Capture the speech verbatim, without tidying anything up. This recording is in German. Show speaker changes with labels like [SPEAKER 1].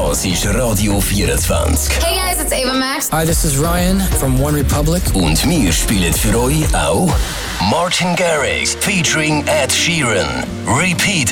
[SPEAKER 1] Das ist Radio vierundzwanzig.
[SPEAKER 2] Hey guys, it's Ava Max.
[SPEAKER 3] Hi, this is Ryan from One Republic.
[SPEAKER 1] Und wir spielen für euch auch Martin Garrix featuring Ed Sheeran. Repeat